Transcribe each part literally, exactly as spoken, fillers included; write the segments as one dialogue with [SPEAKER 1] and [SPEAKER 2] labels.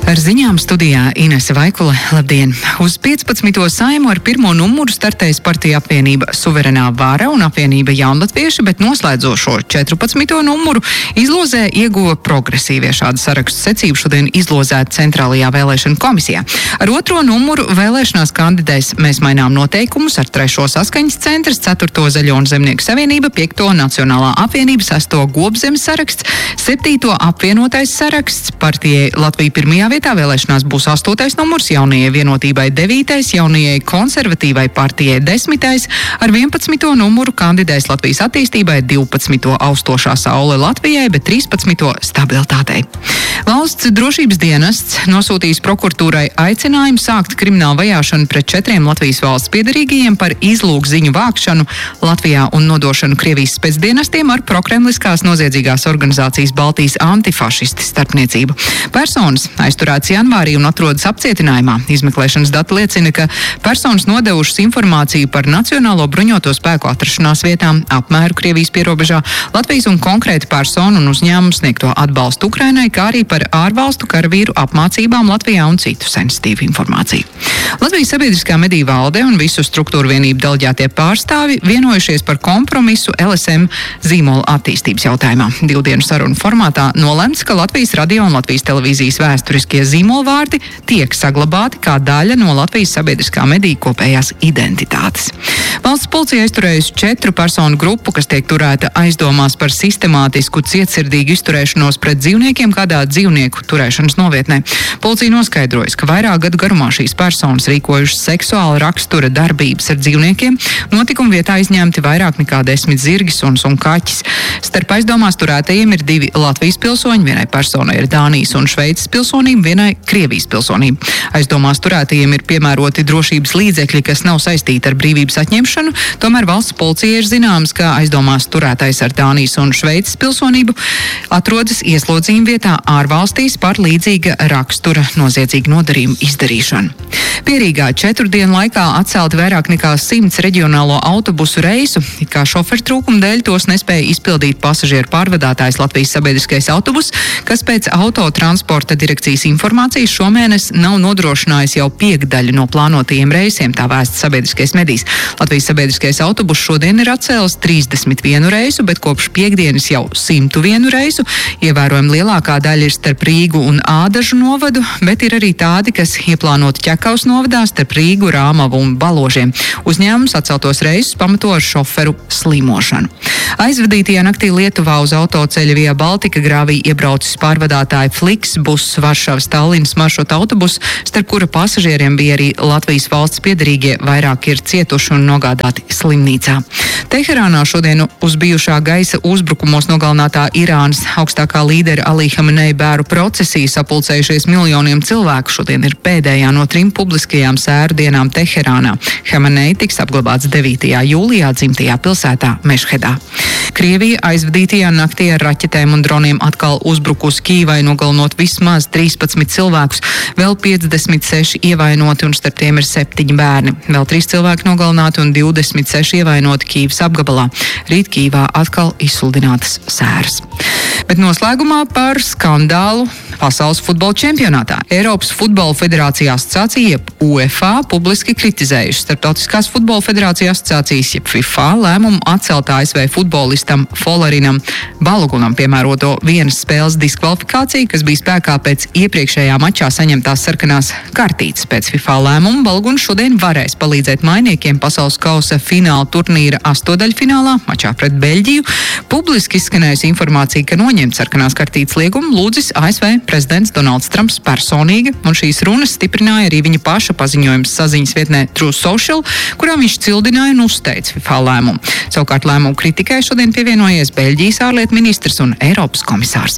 [SPEAKER 1] Ar ziņām studijā Inese Vaikule. Labdien! Uz piecpadsmito Saimu ar pirmo numuru startēs partija apvienība Suverenā vara un apvienība Jaunlatvieši, bet noslēdzošo četrpadsmito numuru izlozē ieguva progresīvie. Šādu sarakstu secību šodien izlozēta Centrālajā vēlēšana komisijā. Ar otro numuru vēlēšanās kandidēs Mēs mainām noteikumus, ar trešo Saskaņas centrs, ceturto Zaļo un Zemnieku savienība, piekto Nacionālā apvienība, sesto Gobzemes saraksts, septīto apvienotais saraksts, partijai Latvija pirmajā vietā vēlēšanās būs astotais numurs, jaunajai Vienotībai devītais, jaunajai Konservatīvai partijai desmitais, ar vienpadsmito numuru kandidēs Latvijas attīstībai, divpadsmito Austošā saule Latvijai, bet trīspadsmito Stabilitātei. Valsts drošības dienests nosūtījis prokuratūrai aicinājumu sākt kriminālu vajāšanu pret četriem Latvijas valsts piederīgajiem par izlūkziņu vākšanu Latvijā un nodošanu Krievijas spēcdienestiem ar prokremliskās noziedzīgās organizācijas Baltijas antifašisti starpniecību. Personas aizturēts janvārī un atrodas apcietinājumā. Izmeklēšanas dati liecina, ka personas nodevušas informāciju par Nacionālo bruņoto spēku atrašanās vietām, apmēru Krievijas pierobežā, Latvijas un konkrēti personu un uzņēmumu sniegto atbalstu Ukrainai, kā arī par ārvalstu karavīru apmācībām Latvijā un citu sensitīvu informāciju. Latvijas sabiedriskā mediju valde un visu struktūru vienību deleģētie pārstāvi vienojušies par kompromisu L S M zīmola attīstības jautājumā. Divu dienu sarunu formātā nolemts, ka Latvijas radio un Latvijas televīzijas vēsturiskie zīmolvārdi tiek saglabāti kā daļa no Latvijas sabiedriskā mediju kopējās identitātes. Valsts policija aizturējusi četru personu grupu, kas tiek turēta aizdomās par sistemātisku cietsirdīgu izturēšanos pret dzīvniekiem kādā dzīvnieku turēšanas novietnē. Policija noskaidrojas, ka vairāk gadu garumā šīs personas rīkojušas seksuāla rakstura darbības ar dzīvniekiem, notikuma vietā izņemti vairāk nekā desmit zirgi, suns un kaķis. Starp aizdomās turētajiem ir divi Latvijas pilsoņi, vienai personai ir Dānijas un Šveices pilsonība, vienai Krievijas pilsonība. Aizdomās turētajiem ir piemēroti drošības līdzekļi, kas nav saistīti ar brīvības atņemšanu, tomēr valsts policija ir zināms, ka aizdomās turētais ar Dānijas un Šveices pilsonību atrodas ieslodzījuma vietā ārvalstīs par līdzīga rakstura noziedzīgu nodarījumu izdarīšanu. Pierīgā četru dienu laikā atcelti vairāk nekā simts reģionālo autobusu reisu, it kā šoferu trūkuma dēļ tos nespēja izpildīt pasažieru pārvadātājs Latvijas sabiedriskais autobus, kas pēc autotransporta direkcijas informācijas šomēnes nav nodrošinājis jau piekdaļu no plānotajiem reisiem, tā vēsta sabiedriskais medijs. Latvijas sabiedriskais autobus šodien ir atcēlis trīsdesmit vienu reisu, bet kopš piekdienas jau simtu vienu reisu. Ievērojami lielākā daļa ir starp Rīgu un Ādažu novadu, bet ir arī tādi, kas ieplānoti Ķekavas novadā starp Rīgu, Rāmavu un Baložiem. Uzņēmums atceltos reisus pamato ar šoferu slimošanu. Aizvadītajā naktī Lietuvā uz autoceļa Via Baltica grāvī iebraucis pārvadātāja Flixbus Varšavas Tallinas maršruta autobus, starp kura pasažieriem bija arī Latvijas valsts piederīgie, vairāk ir cietuši un nogādāti slimnīcā. Teherānā šodien uz bijušā gaisa uzbrukumos nogalinātā Irānas augstākā līdera Ali Hamenei bēru procesiju sapulcējušies miljoniem cilvēku. Šodien ir pēdējā no trim publiskajām sēru dienām Teherānā. Hamenei tiks apglabāts devītajā jūlijā dzimtajā pilsētā Mešhedā. Krievija aizvadītajā naktī ar raķetēm un droniem atkal uzbrukusi Kīvai, nogalinot vismaz trīspadsmit cilvēkus, vēl piecdesmit seši ievainoti un starp tiem ir septiņi bērni. Vēl trīs cilvēki nogalināti un divdesmit seši ievainoti Kīvas apgabalā. Rīt Kīvā atkal izsludinātas sēras. Bet noslēgumā par skandālu pasaules futbola čempionātā. Eiropas futbola federācija asociācija, jeb UEFA, publiski kritizējuši Starptautiskās futbola federācija asociācijas, jeb FIFA, lēmumu atcelt A S V futbolistam Folarinam Balogunam piemēroto vienas spēles diskvalifikāciju, kas bija spēkā pēc iepriekšējā mačā saņemtās sarkanās kartītes. Pēc FIFA lēmuma Baloguns šodien varēs palīdzēt mainiekiem pasaules kausa fināla turnīra astodaļfinālā mačā pret Beļģiju. Publiski izskanējusi informācija, ka noņemt sarkanās kartītes liegumu lūdzis A S V prezidents Donalds Trumps personīgi, un šīs runas stiprināja arī viņa paša paziņojums saziņas vietnē True Social, kurā viņš cildināja un uzteica FIFA lēmumu. Savukārt lēmumu kritikai šodien pievienojies Beļģijas ārlietu ministrs un Eiropas komisārs.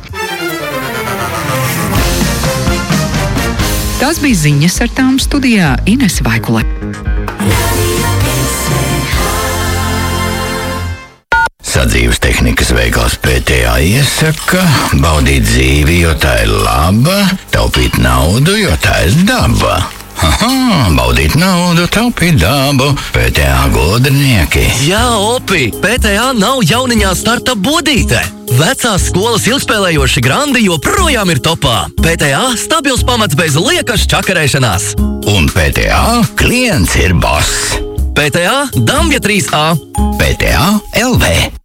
[SPEAKER 1] Tās bija ziņas, ar tām studijā Inese Vaikule.
[SPEAKER 2] Sadzīves tehnikas veikals P T A iesaka baudīt dzīvi, jo tā ir laba, taupīt naudu, jo tā ir daba. Aha, baudīt naudu, taupīt dabu, P T A gudrinieki.
[SPEAKER 3] Jā, Opi, P T A nav jauniņā starta bodīte. Vecās skolas ilgspēlējoši grandi joprojām ir topā. P T A stabils pamats bez liekas čakarēšanās.
[SPEAKER 2] Un P T A klients ir boss.
[SPEAKER 3] P T A Dambja trīs A.
[SPEAKER 2] P T A L V